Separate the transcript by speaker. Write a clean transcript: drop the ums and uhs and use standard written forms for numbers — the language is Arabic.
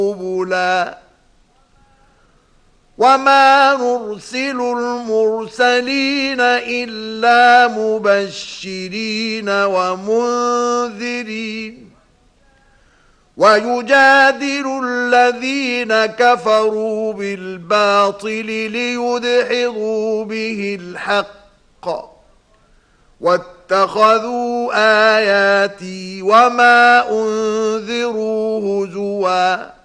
Speaker 1: قبلا وما نرسل المرسلين إلا مبشرين ومنذرين ويجادل الذين كفروا بالباطل ليدحضوا به الحق واتخذوا آياتي وما أنذروا هزوا